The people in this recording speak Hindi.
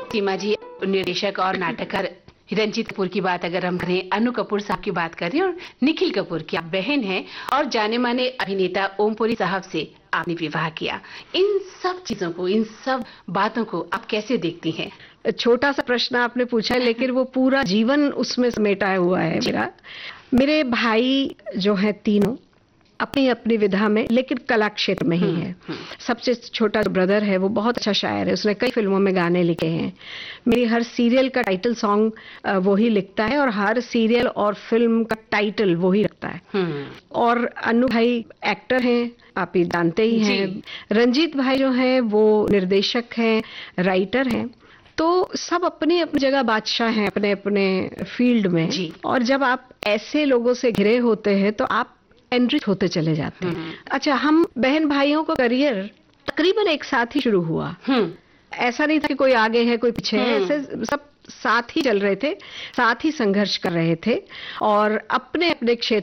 सीमा जी, निर्देशक और नाटककार रंजीत कपूर की बात अगर हम करें, अनु कपूर साहब की बात करें और निखिल कपूर की आप बहन हैं और जाने माने अभिनेता ओमपुरी साहब से आपने विवाह किया। इन सब चीजों को, इन सब बातों को आप कैसे देखती हैं? छोटा सा प्रश्न आपने पूछा है, लेकिन वो पूरा जीवन उसमें समेटा हुआ है मेरा। मेरे भाई जो हैं तीनों अपनी अपनी विधा में, लेकिन कला क्षेत्र में ही है। सबसे छोटा जो ब्रदर है वो बहुत अच्छा शायर है, उसने कई फिल्मों में गाने लिखे हैं। मेरी हर सीरियल का टाइटल सॉन्ग वो ही लिखता है और हर सीरियल और फिल्म का टाइटल वो ही रखता है। और अनु भाई एक्टर हैं, आप ये जानते ही हैं। रंजीत भाई जो हैं वो निर्देशक हैं, राइटर हैं। तो सब अपनी अपनी जगह बादशाह हैं अपने अपने फील्ड में। और जब आप ऐसे लोगों से घिरे होते हैं तो आप एनरिच होते चले जाते हैं। अच्छा, हम बहन भाइयों का करियर तकरीबन एक साथ ही शुरू हुआ। ऐसा नहीं था कि कोई आगे है कोई पीछे है, ऐसे सब साथ ही चल रहे थे, साथ ही संघर्ष कर रहे थे और अपने अपने क्षेत्र